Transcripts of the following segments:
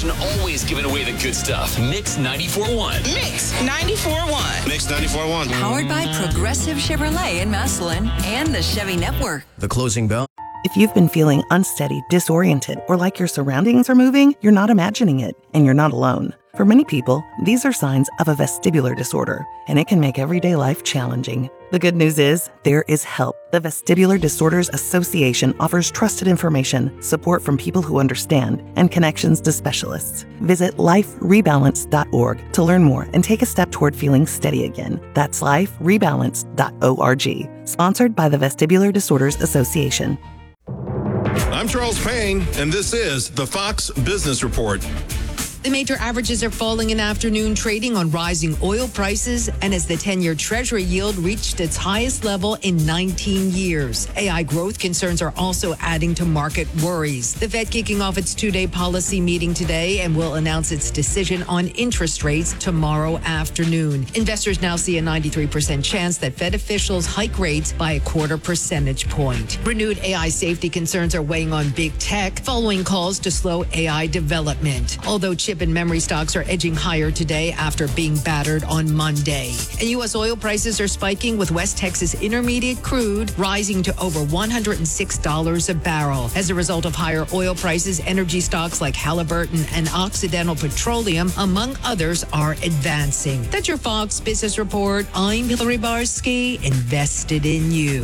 station always giving away the good stuff. Mix 94.1. Mix 94.1. Mix 94.1. Powered by Progressive Chevrolet in Massillon and the Chevy Network. The closing bell. If you've been feeling unsteady, disoriented, or like your surroundings are moving, you're not imagining it, and you're not alone. For many people, these are signs of a vestibular disorder, and it can make everyday life challenging. The good news is, there is help. The Vestibular Disorders Association offers trusted information, support from people who understand, and connections to specialists. Visit liferebalance.org to learn more and take a step toward feeling steady again. That's liferebalance.org. Sponsored by the Vestibular Disorders Association. I'm Charles Payne, and this is the Fox Business Report. The major averages are falling in afternoon trading on rising oil prices and as the 10-year Treasury yield reached its highest level in 19 years. AI growth concerns are also adding to market worries. The Fed kicking off its two-day policy meeting today and will announce its decision on interest rates tomorrow afternoon. Investors now see a 93% chance that Fed officials hike rates by a 0.25 percentage point. Renewed AI safety concerns are weighing on big tech following calls to slow AI development. Although chip and memory stocks are edging higher today after being battered on Monday. And U.S. oil prices are spiking with West Texas Intermediate crude rising to over $106 a barrel. As a result of higher oil prices, energy stocks like Halliburton and Occidental Petroleum, among others, are advancing. That's your Fox Business Report. I'm Hillary Barsky, invested in you.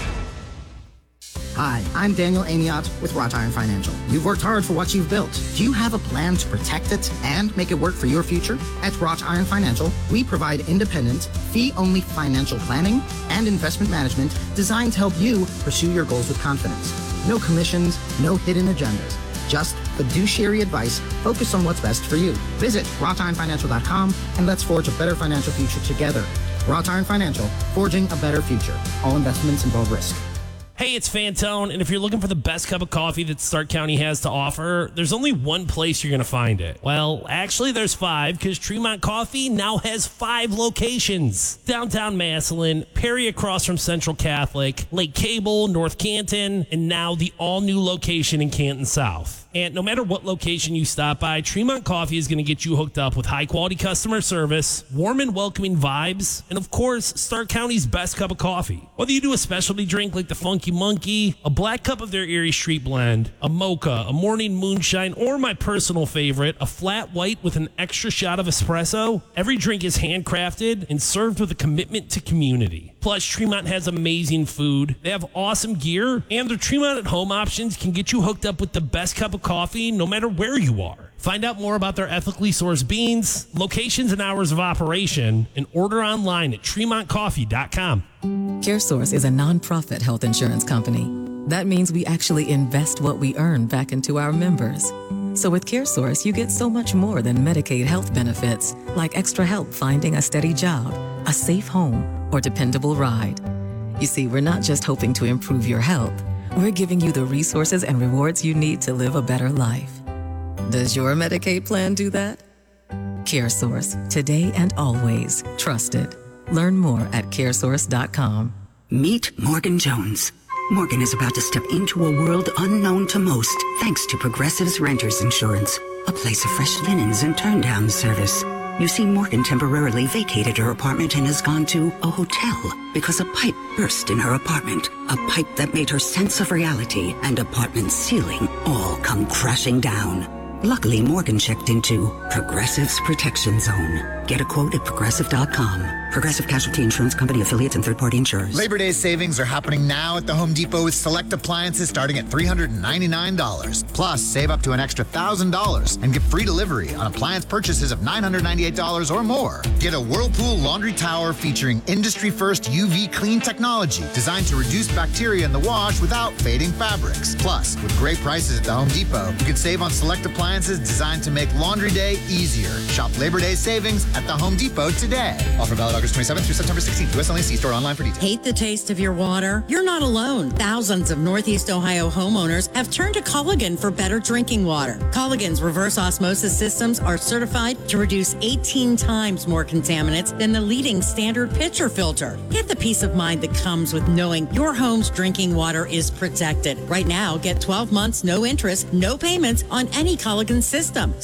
Hi, I'm Daniel Amiot with Wrought Iron Financial. You've worked hard for what you've built. Do you have a plan to protect it and make it work for your future? At Wrought Iron Financial, we provide independent, fee-only financial planning and investment management designed to help you pursue your goals with confidence. No commissions, no hidden agendas. Just fiduciary advice focused on what's best for you. Visit wroughtironfinancial.com and let's forge a better financial future together. Wrought Iron Financial, forging a better future. All investments involve risk. Hey, it's Fantone, and if you're looking for the best cup of coffee that Stark County has to offer, there's only one place you're going to find it. Well, actually, there's 5, because Tremont Coffee now has 5 locations. Downtown Massillon, Perry across from Central Catholic, Lake Cable, North Canton, and now the all-new location in Canton South. And no matter what location you stop by, Tremont Coffee is going to get you hooked up with high-quality customer service, warm and welcoming vibes, and of course, Stark County's best cup of coffee. Whether you do a specialty drink like the Funky Monkey, a black cup of their Erie Street Blend, a mocha, a morning moonshine, or my personal favorite, a flat white with an extra shot of espresso, every drink is handcrafted and served with a commitment to community. Plus, Tremont has amazing food, they have awesome gear, and their Tremont at Home options can get you hooked up with the best cup of coffee no matter where you are. Find out more about their ethically sourced beans, locations and hours of operation, and order online at TremontCoffee.com. CareSource is a nonprofit health insurance company. That means we actually invest what we earn back into our members. So with CareSource, you get so much more than Medicaid health benefits, like extra help finding a steady job, a safe home, or dependable ride. You see, we're not just hoping to improve your health. We're giving you the resources and rewards you need to live a better life. Does your Medicaid plan do that? CareSource, today and always trusted. Learn more at caresource.com. Meet Morgan Jones. Morgan is about to step into a world unknown to most, thanks to Progressive's Renters Insurance, a place of fresh linens and turn-down service. You see, Morgan temporarily vacated her apartment and has gone to a hotel because a pipe burst in her apartment. A pipe that made her sense of reality and apartment ceiling all come crashing down. Luckily, Morgan checked into Progressive's Protection Zone. Get a quote at Progressive.com. Progressive Casualty Insurance Company, affiliates, and third-party insurers. Labor Day savings are happening now at the Home Depot with select appliances starting at $399. Plus, save up to an extra $1,000 and get free delivery on appliance purchases of $998 or more. Get a Whirlpool laundry tower featuring industry-first UV clean technology designed to reduce bacteria in the wash without fading fabrics. Plus, with great prices at the Home Depot, you can save on select appliances designed to make laundry day easier. Shop Labor Day savings at the Home Depot today. Offer valid August 27th through September 16th. US only. See store online for details. Hate the taste of your water? You're not alone. Thousands of Northeast Ohio homeowners have turned to Culligan for better drinking water. Culligan's reverse osmosis systems are certified to reduce 18 times more contaminants than the leading standard pitcher filter. Get the peace of mind that comes with knowing your home's drinking water is protected. Right now, get 12 months, no interest, no payments on any Culligan system.